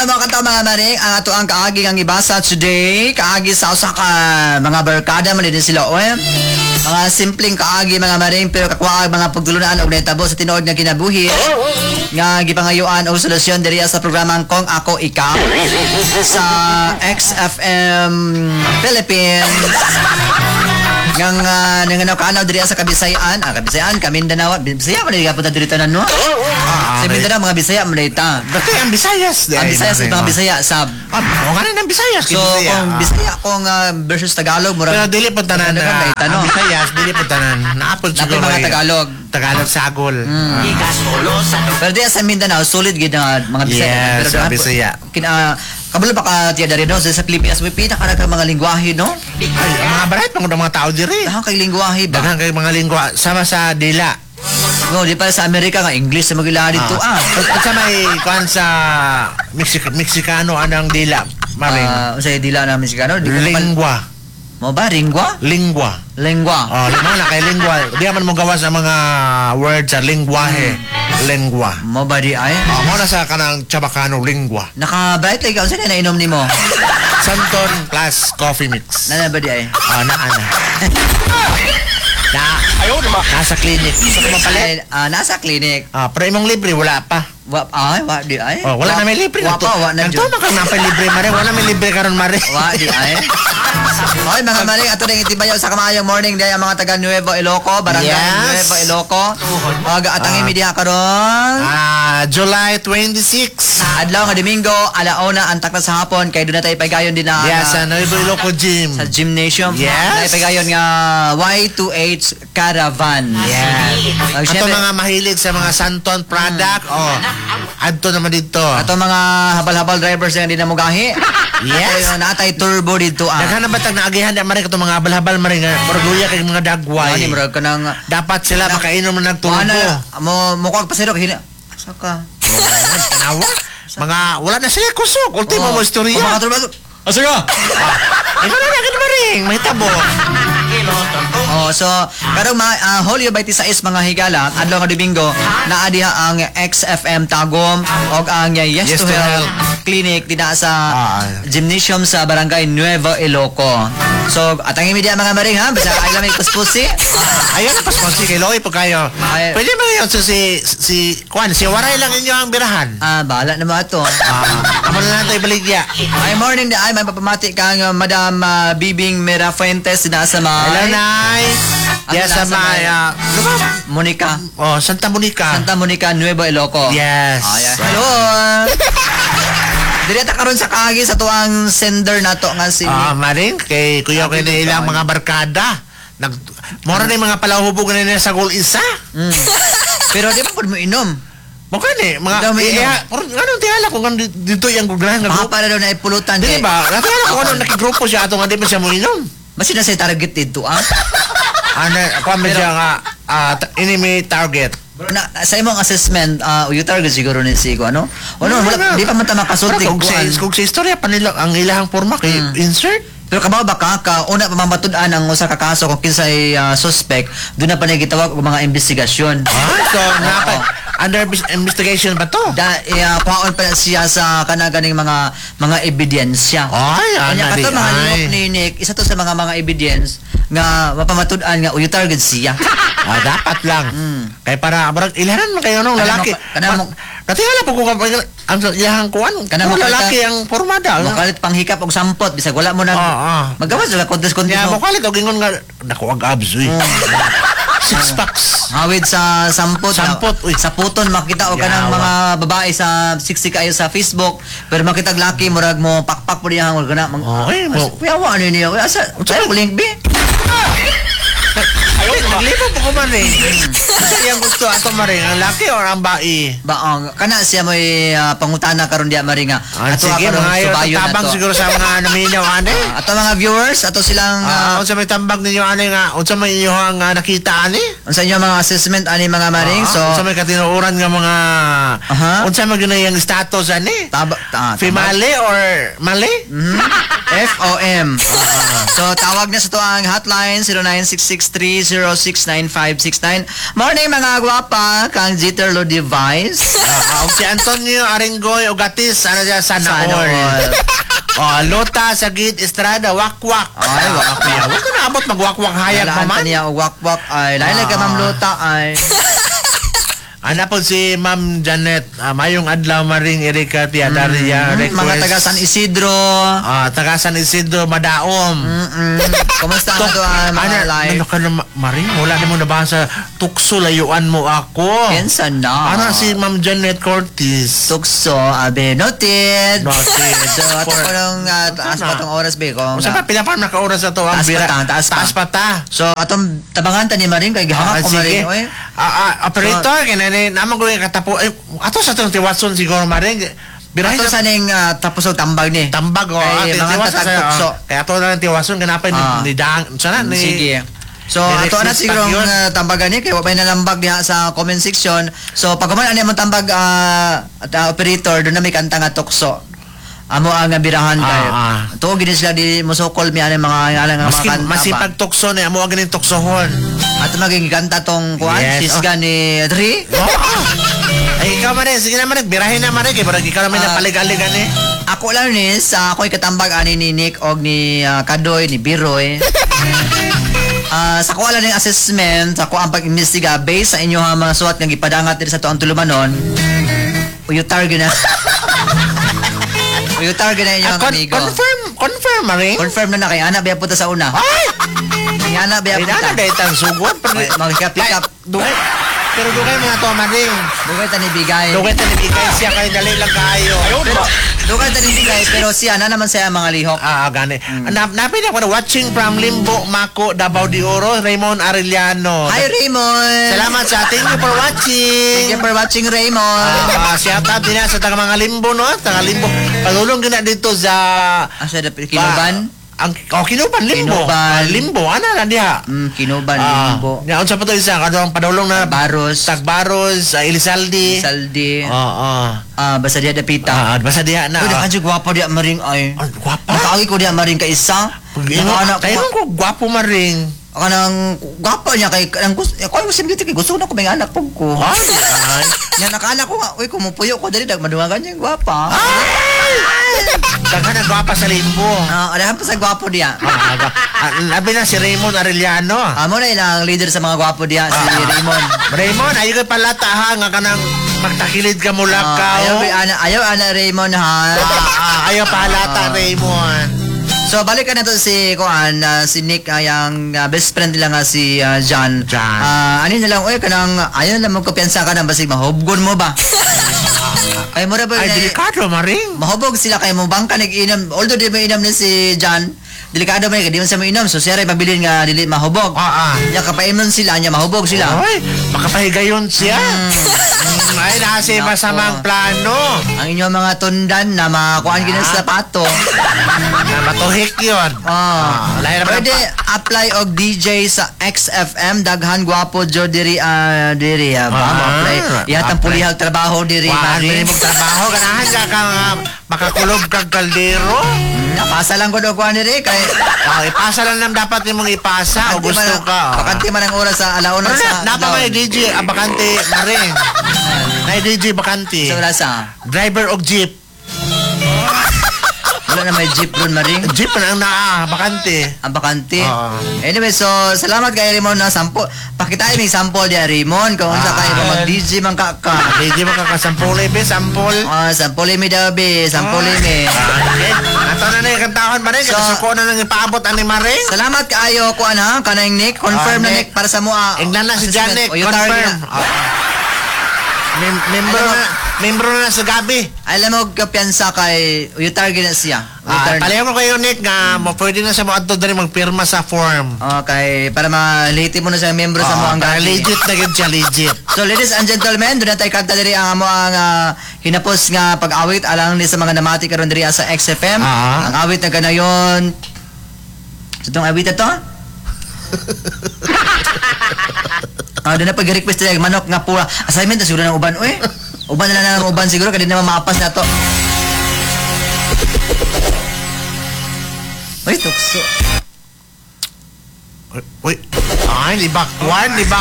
sa mga kanta mga maring, ang ato ang kaagi ang ibasa today, kaagi sa usa ka mga barkada man din sila mga simpleng kaagi mga maring pero kakwaag mga pagtulunan og nahitabo sa tinuod nga kinabuhi nga gipangayuan og solusyon diri sa programang Kung Ako Ikaw sa XFM Philippines ngang nanganaw kaanaw diri sa Kabisayan, Kabisayan, Mindanao, Bisaya man diri punta diri tanan no. Sa Mindanao mga Bisaya man dita. Bakit ang Visayas? Ang Bisaya sa mga Bisaya sa o nga ng Visayas. So kung Bisaya kung versus Tagalog murag. Pero dili po tanan na ang Visayas, dili po tanan. Naapod siguro mga Tagalog. Tagalog sagol. Pero diya sa Mindanao solid gid mga Bisaya. Pero sa Bisaya. Kabalo ba ka tiya dari no sa Pilipinas may pinaka mga lengguwahe no? Ay, mga barat mga tao diri. Daghang kay lengguwahe ba? Daghang kay mga lengguwa sama sa dila. No, di pa sa Amerika nga English sa magila dito At sa may kuan sa Meksikano anang dila. Maring. Sa dila na Meksikano, lingwa. Mo ba lingwa? Lingwa. Lima na kay lingwa. Di man mo gawas ang mga words sa lingwahe. Lingwa. Mo ba di ay? Mo na sa kanang Chabacano lingwa. Naka-bright like sa na inom nimo. Santon plus coffee mix. Na ba di ay? Na. Nasa clinic. Gusto ko mapalit? Nasa clinic. Pero imong libre, wala pa. Wa di ay? Wala na may libre. Wa na dyan. Nagtunan ka na pa libre, Mare. Wala may libre karon Mare. Wa di ay? Hoy mga maring, ato ning itibayaw sa kamayong morning day ang mga taga Nuevo Eloco, Barangay Nuevo Eloco. At ang imidiha karon. July 26. Adlaw nga Domingo, alauna ang takna sa hapon kay doon na tayo pagayon din na sa Nuevo Eloco Gym. Sa gymnasium. Yes. Tayo pagayon nga Y2H Caravan. Yes. Ato mga mahilig sa mga Santon product. Adto naman dito. Ato mga habal-habal drivers nga hindi na mugahi. Yes. Natay turbo dito. Daghan na batag naagihan na Mare katong mga habal-habal Mare nga murag kay mga dagway. Ani murag kanang dapat sila makainom ng turbo. Mo kuwag pasirok hina. Saka. Tanawa. Mga wala na siya kusog. Ultimo mo istorya. Mga turbo. Asaka. Ikaw na nagin Maring. May tabo. So karong Hulyo 26 mga higala adlaw nga Domingo naa diha ang XFM Tagum og ang Yes to Health clinic dinha sa gymnasium sa Barangay Nuevo Eloco. So atang media mga maring ha basta ay lamay kuspusi. Ayan na pasponsi kay Loy po kayo. Pwede ba yun si Kwan, si Waray lang inyo ang birahan? Bahala na ba ito? Ako na lang tayo baligya. Ay morning da ay may papamati kang Madam Bibing Mera Fuentes dinha sa Hello, Nay. Yes, sa Maya. Monica. Santa Monica. Santa Monica, Nuevo Eloco. Yes. Hello. Direta karon sa kaagi sa tuang sender nato nga si Maring kay kuya kay na ilang mga barkada. Mora na yung mga palahubog na nila sa goal isa. Pero di ba pud mo inom? Makani, mga anong tiyala kung dito yung gugrahan nga grupo. Para daw na ipulutan kay. Di ba? Tiyala kung anong nakigrupo siya ato nga di pa siya mo inom. Masin na sa target dito ako medyo nga enemy target. Sa imong assessment, you target siguro ni Sigo, ano? Wala, di pa man ta makasulti kung sa istorya pa nila ang ilahang forma kay insert. Pero kabaw ba ka una pa mamatud-an ang usa ka kaso kung kinsay suspect, doon na pa gitawag og mga investigasyon. So under investigation ba to? Kuhaon pa siya sa kanaganing mga ebidensya. Kanya kato mga limok ninik, isa to sa mga evidence nga mapamatud-an nga uy target siya. Dapat lang. Kay para ilahan man kayo nung lalaki. Katingala po kung ang iyang kuwan. Kanang lalaki ang formada. Makalit panghikap og sampot bisag wala mo na magawas sila kontes-kontes. Makalit og ingon nga nakuwag abs. 6 packs. Hawid sa sampot. Sa puton makita o kanang mga babae sa 60 kayo sa Facebook pero makita laki murag mo pakpak po diha mo kana. Okay mo. Kuyawa ni niya. Asa tayo link bi. Naglipo po ko man rin. Kasi yung gusto ato maring ang laki o ang bai? Baong, kana siya mo'y pangutana karon diya maring nga. Sige, mga yun, tabang siguro sa mga naminaw, ane? Ato mga viewers, ato silang... unsa may tambag ninyo, ane nga, unsa may inyo ang nakita, ane? Unsa inyo mga assessment, ane mga maring? Unsa may katinuuran nga mga... Unsa may ginayang status, ane? Female or mali? FOM. So, tawag na sa to ang hotline, 096630 0917-006-9569. Morning mga gwapa, kang Jitterlo device. Si Antonio Aringoy Ogatis, ano siya, sana Sana all. all. Lota Sagit Estrada, wakwak. Ay, wakwak. Huwag ka na abot mag-wakwak hayag Walaan pa man. pa niya o wakwak ay. Laila ka Ma'am Lota ay. Ana po si Ma'am Janet, mayong adlaw maring Erika Tiadaria request. Mga taga San Isidro. Taga San Isidro Madaom. Kumusta nga to mga live? Ano ka na maring? Wala ni mo nabasa. Tukso layuan mo ako. Kensa na. Ano si Ma'am Janet Cortez? Tukso, abe, noted. Noted. So, ato ko nung taas pa tong oras, be. Kung, Sa pa pinapam naka-oras na to. Taas pa ta, taas pa. Taas pa ta. So, atong tabangan ta ni Maring, kay gihangak ko Maring, oy. Operator, naman ko yung katapo. Ato sa itong tiwason siguro, Maring. Birahin Ato sa ning tapos og tambag ni. tambag o. Kay mga tatagtukso. Kaya ato na ng tiwason, ganapay ni Dang. Sana ni... Sige. So, Direct ato na feedback siguro yun. tambagan ni, kay wabay na lambag diha sa comment section. So, pag kumain mo tambag operator, doon na may kanta nga tukso. Amo ang birahan kay. Tuog gid sila di musukol mi ani mga alang nga Maski mga kanta. masipag tukso na, amo ang ganing tuksohon. Ato maging kanta tong kuan, Yes. sisga ni Dre. Ay, ikaw Maring, sige na Maring, birahin na Maring, kaya parang ikaw naman napalig-aligan eh. Ako lang ni sa ako'y katambag ani ni Nick og ni Kadoy ni Biroy. Sa kuha lang ng assessment, sa kuha ang pag-imbestiga based sa inyo mga suwat nga gipadangat diri sa tuang tulumanon. Uyutar gina. Uyutar gina inyo mga amigo. Confirm Maring. Confirm na kay ana biya puta sa una. Ay! Kay ana biya Ay, puta. nana dahil tang sugot. Mag-pick up. Pero dugay mga to Maring. Dugay ta ni bigay. Dugay ta nibigay siya kay dali lang kayo. Dugay ta ni bigay pero siya na naman siya mga lihok. Gani. Napin ako na watching from Limbo, Mako, Davao de Oro, Raymond Arellano. Hi Raymond. Salamat sa thank you for watching. Thank you for watching Raymond. Shout out din sa taga mga Limbo no, taga Limbo. Padulong gina dito sa Asa da Kinuban? Kinuban Limbo. Kinuban. Limbo ana na diha. Kinuban Limbo. Nya unsa pa to isa kadong padulong na Baros. Tagbaros, Elizalde. Saldi. Basta dia dapita. Basta diha na. Uy, dakan siya gwapo dia maring ay. Gwapa. Nakaagi ko dia maring ka isa. Nakaana ko. Kayo ko gwapo Maring. Ako nang gwapo niya kay ang gusto. Ako yung simple kay gusto na ko may anak pug ko. Ay. Nya nakaanak ko nga. Uy, kumupuyo ko dali madungan niya gwapa. Daghan na gwapa sa Limbo. Adahan pa sa gwapo dia. Labi na si Raymond Arellano. Amo na ilang leader sa mga gwapo dia si Raymond. Raymond, ayaw ka palata ha, nga ka nang magtakilid ka mula ka. Ayaw ana Raymond ha. Ayaw palata, Raymond. So balik ka na to si Kuan, si Nick yung best friend nila nga si John. Ano na lang, oy kanang ayaw na magkapiyansa ka nang basig mahubgon mo ba? Ay mo ra ba? Ay, delikado, Maring. Mahubog sila kay mo bangka nag-inom. Although di ba inom ni si John, delikado man di man sa mo inom. So siya ray pabilin nga dili mahubog. Nya kapaimnon sila nya mahubog sila. Oy, makapahigayon siya. Ay, nasi masamang plano. Ang inyong mga tundan na makuan gina sa sapato. Matuhik yun. Pwede apply og DJ sa XFM daghan gwapo jo diri diri apply. Yatang pulihag trabaho diri Mari mo trabaho ganahan ka makakulog kag kaldero. Napasa lang ko do kuan diri kay ipasa lang nam dapat nimong ipasa o gusto ka. Bakante man ang oras sa alauna sa. Napa may DJ bakante Maring. Nay DJ bakante. Sa oras sa driver og jeep. Wala na may jeep doon Maring. Jeep na ang bakante. Ang bakante. Anyway, so salamat kay Raymond na sample. Pakitain mi sample dia Raymond kung unsa kay mag DJ man ka. DJ man ka sampole be sample. Sample mi daw be, sample mi. Ato na ni kantahon Maring kasi ko na nang ipaabot ani Maring. Salamat kaayo ko ana kanang Nick. Confirm na Nick para sa mo. Ingnan na si Janek. Confirm. Membro na sa gabi. Alam mo kapiyansa kay Uyutar gina siya. Palayo mo kayo Nick nga pwede na sa mo adto diri magpirma sa form. Okay, para maliti mo na sa membro sa mo ang gabi. Legit na gid siya legit. So ladies and gentlemen, doon na tayo kanta diri ang amo ang hinapos nga pag-awit alang ni sa mga namati karon diri sa XFM. Ang awit na ganayon. So itong awit ito? Doon na pag-request tayo manok nga pula. Assignment na siguro ng uban. Uy, uban na lang ng uban siguro. Kasi naman maapas na to. Uy, tukso. Uy. Ay, libak 1, libak